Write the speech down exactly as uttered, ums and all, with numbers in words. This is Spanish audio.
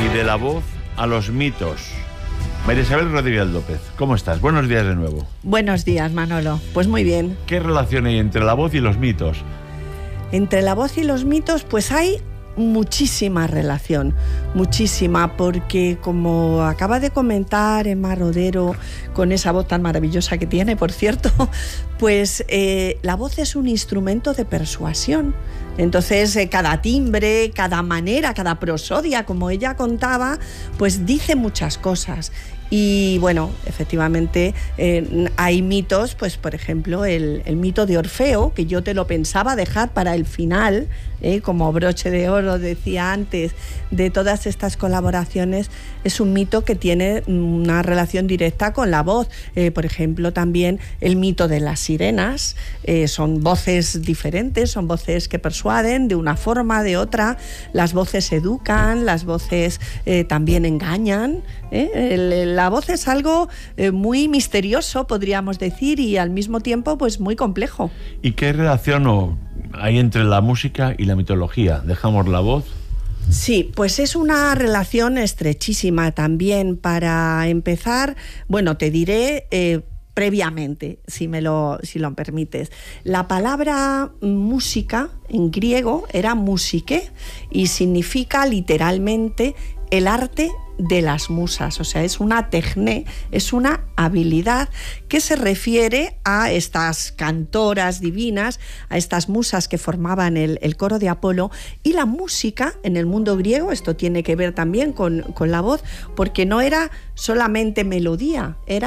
Y de la voz a los mitos. María Isabel Rodríguez López, ¿cómo estás? Buenos días de nuevo. Buenos días, Manolo. Pues muy bien. ¿Qué relación hay entre la voz y los mitos? Entre la voz y los mitos, pues hay muchísima relación, muchísima, porque como acaba de comentar Emma Rodero, con esa voz tan maravillosa que tiene, por cierto, pues eh, la voz es un instrumento de persuasión. Entonces, eh, cada timbre, cada manera, cada prosodia, como ella contaba, pues dice muchas cosas. Y bueno, efectivamente eh, hay mitos, pues por ejemplo el, el mito de Orfeo, que yo te lo pensaba dejar para el final, eh, como broche de oro, decía antes, de todas estas colaboraciones. Es un mito que tiene una relación directa con la voz. Eh, por ejemplo, también el mito de las sirenas, eh, son voces diferentes, son voces que persuaden de una forma, de otra. Las voces educan, las voces eh, también engañan, ¿eh? El, la voz es algo eh, muy misterioso, podríamos decir, y al mismo tiempo pues muy complejo. ¿Y qué relación o, hay entre la música y la mitología? ¿Dejamos la voz? Sí, pues es una relación estrechísima también. Para empezar, bueno, te diré eh, previamente, si me lo, si lo permites. La palabra música en griego era musike y significa literalmente el arte de las musas, o sea, es una techné, es una habilidad que se refiere a estas cantoras divinas, a estas musas que formaban el, el coro de Apolo. Y la música en el mundo griego, esto tiene que ver también con, con la voz, porque no era solamente melodía, era